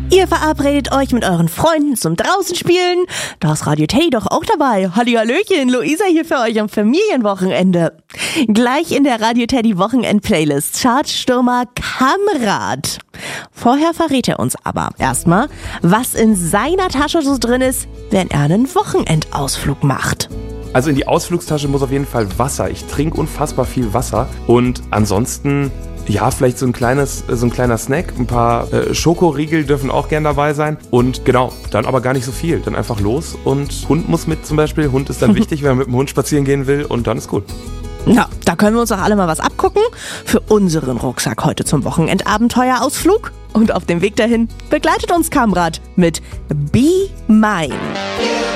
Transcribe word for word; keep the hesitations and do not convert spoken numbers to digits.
Ihr verabredet euch mit euren Freunden zum Draußenspielen. Da ist Radio Teddy doch auch dabei. Hallihallöchen, Luisa hier für euch am Familienwochenende. Gleich in der Radio Teddy Wochenend-Playlist Chartstürmer Kamrat. Vorher verrät er uns aber erstmal, was in seiner Tasche so drin ist, wenn er einen Wochenendausflug macht. Also in die Ausflugstasche muss auf jeden Fall Wasser. Ich trinke unfassbar viel Wasser und ansonsten... Ja, vielleicht so ein kleines, so ein kleiner Snack, ein paar äh, Schokoriegel dürfen auch gern dabei sein und genau, dann aber gar nicht so viel, dann einfach los und Hund muss mit zum Beispiel, Hund ist dann wichtig, wenn man mit dem Hund spazieren gehen will und dann ist gut. Na, da können wir uns auch alle mal was abgucken für unseren Rucksack heute zum Wochenendabenteuerausflug und auf dem Weg dahin begleitet uns Kamrat mit Be Mine.